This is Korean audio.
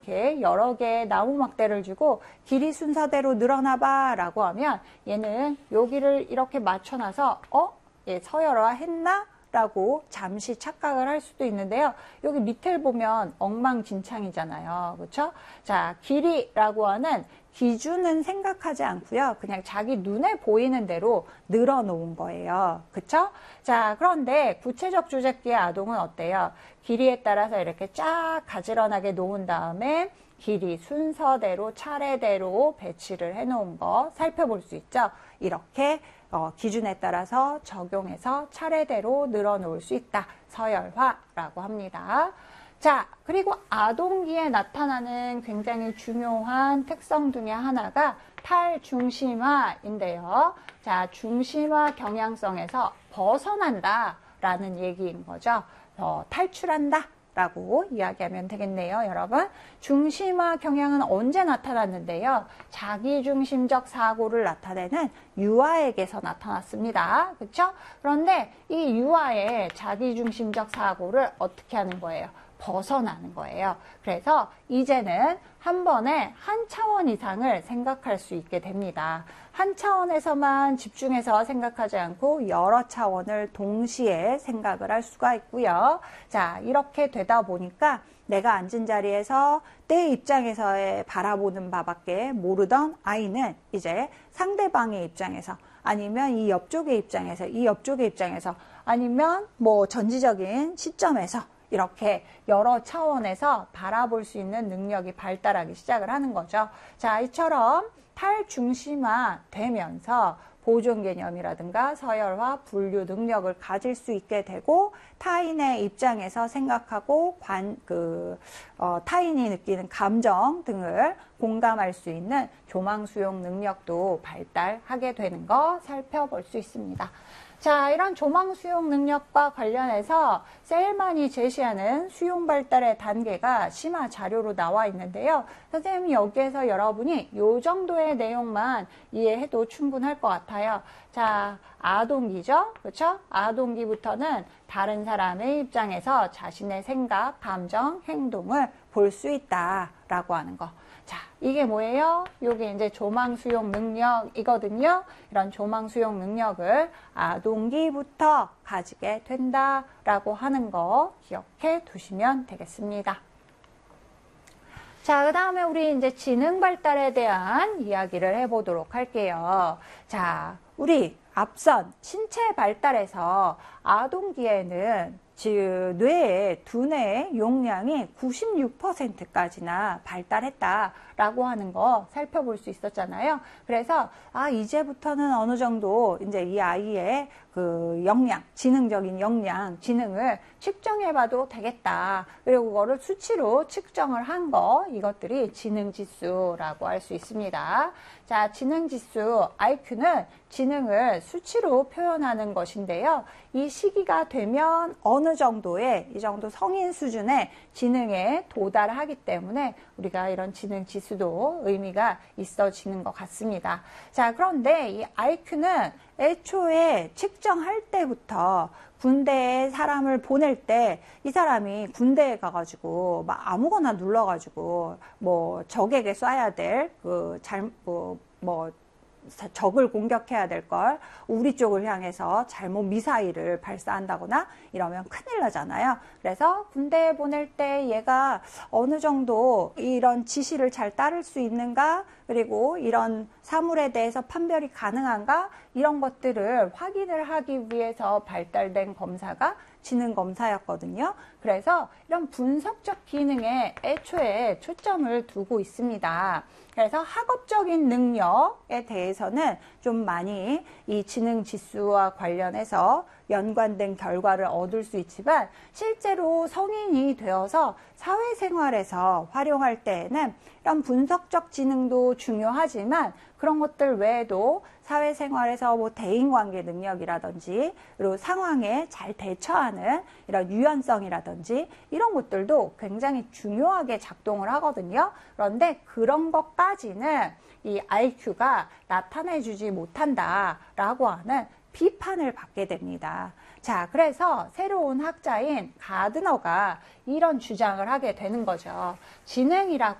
이렇게 여러 개의 나무 막대를 주고 길이 순서대로 늘어나봐 라고 하면 얘는 여기를 이렇게 맞춰놔서 얘 서열화 했나? 라고 잠시 착각을 할 수도 있는데요. 여기 밑을 보면 엉망진창이잖아요. 그렇죠? 자, 길이라고 하는 기준은 생각하지 않고요. 그냥 자기 눈에 보이는 대로 늘어놓은 거예요. 그쵸? 자, 그런데 구체적 조작기의 아동은 어때요? 길이에 따라서 이렇게 쫙 가지런하게 놓은 다음에 길이 순서대로 차례대로 배치를 해놓은 거 살펴볼 수 있죠. 이렇게 기준에 따라서 적용해서 차례대로 늘어놓을 수 있다. 서열화라고 합니다. 자, 그리고 아동기에 나타나는 굉장히 중요한 특성 중에 하나가 탈중심화인데요. 자, 중심화 경향성에서 벗어난다 라는 얘기인 거죠. 탈출한다 라고 이야기하면 되겠네요, 여러분. 중심화 경향은 언제 나타났는데요? 자기중심적 사고를 나타내는 유아에게서 나타났습니다. 그렇죠? 그런데 이 유아의 자기중심적 사고를 어떻게 하는 거예요? 벗어나는 거예요. 그래서 이제는 한 번에 한 차원 이상을 생각할 수 있게 됩니다. 한 차원에서만 집중해서 생각하지 않고 여러 차원을 동시에 생각을 할 수가 있고요. 자, 이렇게 되다 보니까 내가 앉은 자리에서 내 입장에서의 바라보는 바밖에 모르던 아이는 이제 상대방의 입장에서 아니면 이 옆쪽의 입장에서 아니면 뭐 전지적인 시점에서 이렇게 여러 차원에서 바라볼 수 있는 능력이 발달하기 시작을 하는 거죠. 자, 이처럼 탈중심화 되면서 보존 개념이라든가 서열화, 분류 능력을 가질 수 있게 되고 타인의 입장에서 생각하고 타인이 느끼는 감정 등을 공감할 수 있는 조망 수용 능력도 발달하게 되는 거 살펴볼 수 있습니다. 자, 이런 조망 수용 능력과 관련해서 셀만이 제시하는 수용 발달의 단계가 심화 자료로 나와 있는데요. 선생님 여기에서 여러분이 이 정도의 내용만 이해해도 충분할 것 같아요. 자, 아동기죠? 그렇죠? 아동기부터는 다른 사람의 입장에서 자신의 생각, 감정, 행동을 볼 수 있다라고 하는 거. 자, 이게 뭐예요? 이게 이제 조망 수용 능력이거든요. 이런 조망 수용 능력을 아동기부터 가지게 된다라고 하는 거 기억해 두시면 되겠습니다. 자, 그 다음에 우리 이제 지능 발달에 대한 이야기를 해보도록 할게요. 자, 우리 앞선 신체 발달에서 아동기에는 뇌의 두뇌의 용량이 96%까지나 발달했다라고 하는 거 살펴볼 수 있었잖아요. 그래서 이제부터는 어느 정도 이제 이 아이의 그 역량, 지능적인 역량, 지능을 측정해봐도 되겠다. 그리고 그거를 수치로 측정을 한 거, 이것들이 지능지수라고 할 수 있습니다. 자, 지능지수 IQ는 지능을 수치로 표현하는 것인데요. 이 시기가 되면 어느 정도의 이 정도 성인 수준의 지능에 도달하기 때문에 우리가 이런 지능 지수도 의미가 있어지는 것 같습니다. 자, 그런데 이 IQ는 애초에 측정할 때부터 군대에 사람을 보낼 때 이 사람이 군대에 가가지고 막 아무거나 눌러가지고 뭐 적에게 쏴야 될 적을 공격해야 될 걸 우리 쪽을 향해서 잘못 미사일을 발사한다거나 이러면 큰일 나잖아요. 그래서 군대에 보낼 때 얘가 어느 정도 이런 지시를 잘 따를 수 있는가, 그리고 이런 사물에 대해서 판별이 가능한가, 이런 것들을 확인을 하기 위해서 발달된 검사가 지능검사였거든요. 그래서 이런 분석적 기능에 애초에 초점을 두고 있습니다. 그래서 학업적인 능력에 대해서는 좀 많이 이 지능 지수와 관련해서 연관된 결과를 얻을 수 있지만 실제로 성인이 되어서 사회생활에서 활용할 때에는 이런 분석적 지능도 중요하지만 그런 것들 외에도 사회생활에서 뭐 대인관계 능력이라든지 그리고 상황에 잘 대처하는 이런 유연성이라든지 이런 것들도 굉장히 중요하게 작동을 하거든요. 그런데 그런 것까지는 이 IQ가 나타내주지 못한다라고 하는 비판을 받게 됩니다. 자, 그래서 새로운 학자인 가드너가 이런 주장을 하게 되는 거죠. 지능이라고